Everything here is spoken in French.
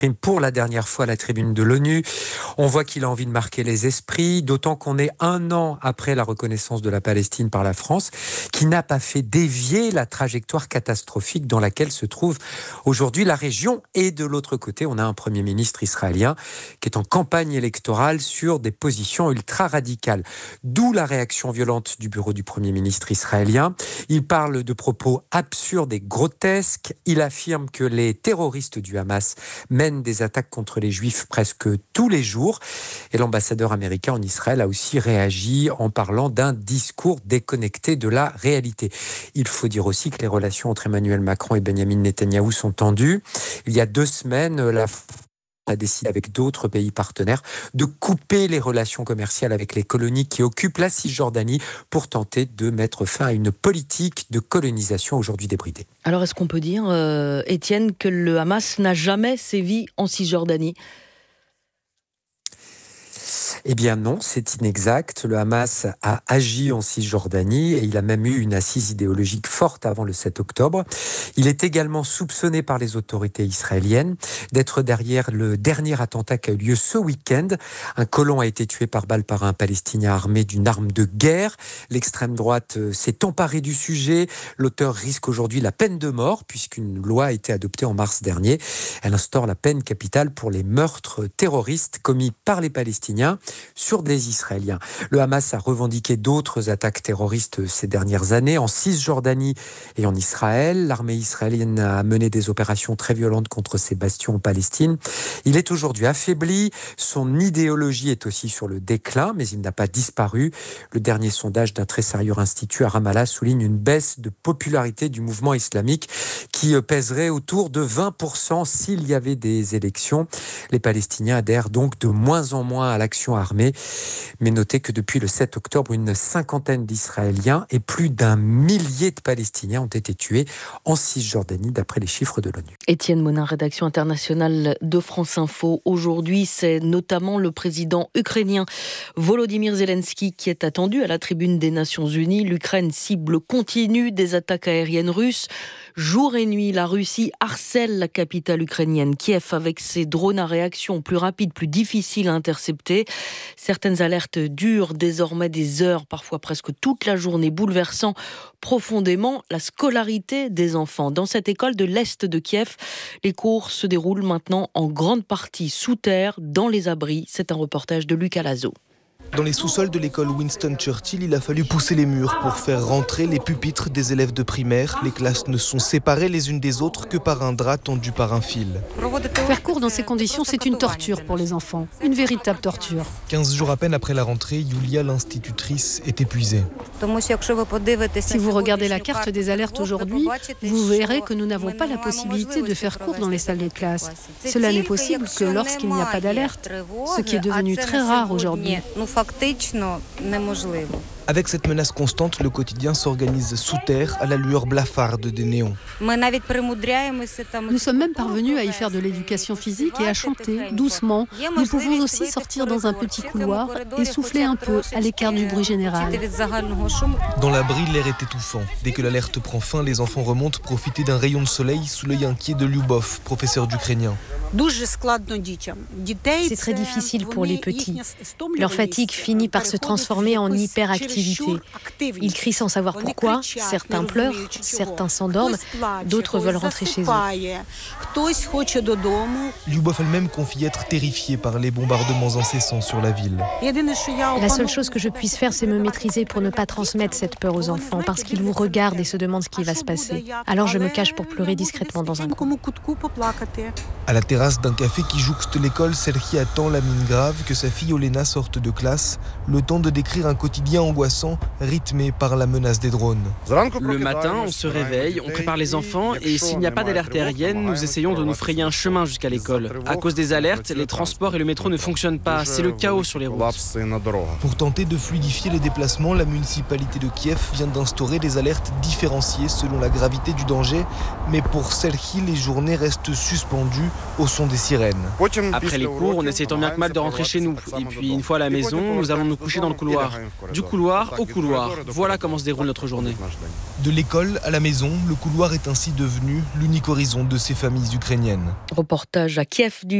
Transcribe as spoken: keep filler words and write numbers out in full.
pour la dernière fois à la tribune de l'ONU. On voit qu'il a envie de marquer les esprits, d'autant qu'on est un an après la reconnaissance de la Palestine par la France, qui n'a pas fait dévier la trajectoire catastrophique dans laquelle se trouve aujourd'hui la région. Et de l'autre côté, on a un Premier ministre israélien qui est en campagne électorale sur des positions ultra-radicales. D'où la réaction violente du bureau du Premier ministre israélien. Il parle de propos absurdes et grotesques. Il affirme que les terroristes du Hamas mènent des attaques contre les Juifs presque tous les jours. Et l'ambassadeur américain en Israël a aussi réagi en parlant d'un discours déconnecté de la réalité. Il faut dire aussi que les relations entre Emmanuel Macron et Benyamin Netanyahou sont tendues. Il y a deux semaines, la a décidé avec d'autres pays partenaires de couper les relations commerciales avec les colonies qui occupent la Cisjordanie pour tenter de mettre fin à une politique de colonisation aujourd'hui débridée. Alors est-ce qu'on peut dire, euh, Étienne, que le Hamas n'a jamais sévi en Cisjordanie ? Eh bien non, c'est inexact. Le Hamas a agi en Cisjordanie et il a même eu une assise idéologique forte avant le sept octobre. Il est également soupçonné par les autorités israéliennes d'être derrière le dernier attentat qui a eu lieu ce week-end. Un colon a été tué par balle par un Palestinien armé d'une arme de guerre. L'extrême droite s'est emparée du sujet. L'auteur risque aujourd'hui la peine de mort puisqu'une loi a été adoptée en mars dernier. Elle instaure la peine capitale pour les meurtres terroristes commis par les Palestiniens sur des Israéliens. Le Hamas a revendiqué d'autres attaques terroristes ces dernières années en Cisjordanie et en Israël. L'armée israélienne a mené des opérations très violentes contre ces bastions en Palestine. Il est aujourd'hui affaibli. Son idéologie est aussi sur le déclin, mais il n'a pas disparu. Le dernier sondage d'un très sérieux institut à Ramallah souligne une baisse de popularité du mouvement islamique qui pèserait autour de vingt pour cent s'il y avait des élections. Les Palestiniens adhèrent donc de moins en moins à l'action armée. Mais notez que depuis le sept octobre, une cinquantaine d'Israéliens et plus d'un millier de Palestiniens ont été tués en Cisjordanie, d'après les chiffres de l'ONU. Étienne Monin, rédaction internationale de France Info. Aujourd'hui, c'est notamment le président ukrainien Volodymyr Zelensky qui est attendu à la tribune des Nations Unies. L'Ukraine cible continue des attaques aériennes russes. Jour et nuit, la Russie harcèle la capitale ukrainienne, Kiev, avec ses drones à réaction plus rapides, plus difficiles à intercepter. Certaines alertes durent désormais des heures, parfois presque toute la journée, bouleversant profondément la scolarité des enfants. Dans cette école de l'Est de Kiev, les cours se déroulent maintenant en grande partie sous terre, dans les abris. C'est un reportage de Lucas Lazo. Dans les sous-sols de l'école Winston Churchill, il a fallu pousser les murs pour faire rentrer les pupitres des élèves de primaire. Les classes ne sont séparées les unes des autres que par un drap tendu par un fil. Faire cours dans ces conditions, c'est une torture pour les enfants. Une véritable torture. quinze jours à peine après la rentrée, Yulia, l'institutrice, est épuisée. Si vous regardez la carte des alertes aujourd'hui, vous verrez que nous n'avons pas la possibilité de faire cours dans les salles de classe. Cela n'est possible que lorsqu'il n'y a pas d'alerte, ce qui est devenu très rare aujourd'hui. Avec cette menace constante, le quotidien s'organise sous terre à la lueur blafarde des néons. Nous sommes même parvenus à y faire de l'éducation physique et à chanter doucement. Nous pouvons aussi sortir dans un petit couloir et souffler un peu à l'écart du bruit général. Dans l'abri, l'air est étouffant. Dès que l'alerte prend fin, les enfants remontent profiter d'un rayon de soleil sous l'œil inquiet de Lyubov, professeur d'ukrainien. C'est très difficile pour les petits. Leur fatigue finit par se transformer en hyperactivité. Ils crient sans savoir pourquoi. Certains pleurent, certains s'endorment, d'autres veulent rentrer chez eux. Lyubov elle-même confie être terrifiée par les bombardements incessants sur la ville. La seule chose que je puisse faire, c'est me maîtriser pour ne pas transmettre cette peur aux enfants, parce qu'ils vous regardent et se demandent ce qui va se passer. Alors je me cache pour pleurer discrètement dans un coin. À la terrasse d'un café qui jouxte l'école, Serhi attend la mine grave que sa fille Olena sorte de classe, le temps de décrire un quotidien angoissant, rythmé par la menace des drones. Le matin, on se réveille, on prépare les enfants et s'il n'y a pas d'alerte aérienne, nous essayons de nous frayer un chemin jusqu'à l'école. À cause des alertes, les transports et le métro ne fonctionnent pas, c'est le chaos sur les routes. Pour tenter de fluidifier les déplacements, la municipalité de Kiev vient d'instaurer des alertes différenciées selon la gravité du danger, mais pour Serhi, les journées restent suspendues au son des sirènes. Après les cours, on essaie tant bien que mal de rentrer chez nous. Et puis une fois à la maison, nous allons nous coucher dans le couloir. Du couloir, couloir au couloir. Voilà comment se déroule notre journée. De l'école à la maison, le couloir est ainsi devenu l'unique horizon de ces familles ukrainiennes. Reportage à Kiev du